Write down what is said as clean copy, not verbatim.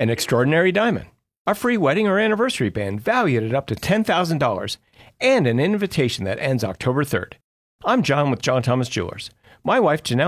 an extraordinary diamond, a free wedding or anniversary band valued at up to $10,000, and an invitation that ends October 3rd. I'm John with John Thomas Jewelers. My wife, Janelle,